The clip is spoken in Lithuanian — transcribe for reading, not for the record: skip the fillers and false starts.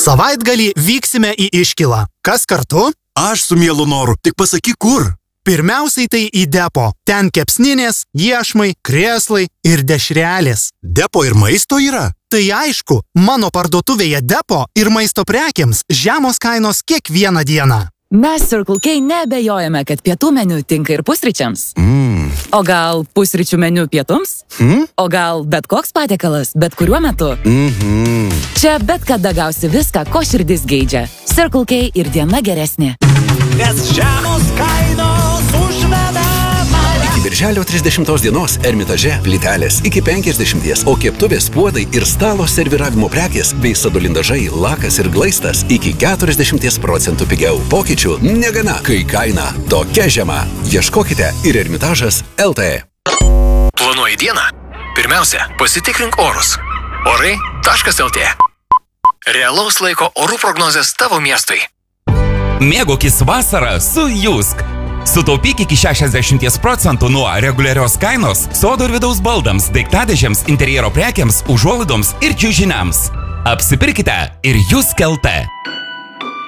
Savaitgalį vyksime į Iškilą. Kas kartu? Aš su mielu noru, tik pasakyk kur. Pirmiausiai tai į depo. Ten kepsninės, iešmai, krėslai ir dešrelės. Depo ir maisto yra? Tai aišku, mano parduotuvėje depo ir maisto prekiams žemos kainos kiekvieną dieną. Mes Circle K neabejojame, kad pietų meniu tinka ir pusryčiams. O gal pusryčių meniu pietums? O gal bet koks patiekalas, bet kuriuo metu? Čia bet kada gausi viską, ko širdis geidžia. Circle K ir diena geresnė. Nes žemos kainos užveda. Iki birželio 30 dienos Ermitaže plytelės iki 50, o keptuvės, puodai ir stalo serviravimo prekės bei sadolindažai, lakas ir glaistas iki 40% pigiau. Pokyčių negana, kai kaina tokia žema. Ieškokite ir Ermitažas LT. Planuoji dieną? Pirmiausia, pasitikrink orus. Orai.lt. Realaus laiko orų prognozės tavo miestui. Mėgaukis vasarą su Jusk. Sutaupyk iki 60% nuo reguliarios kainos sodo ir vidaus baldams, daiktadėžėms, interjero prekiams, užuolaidoms ir čiužiniams. Apsipirkite ir Jusk LT.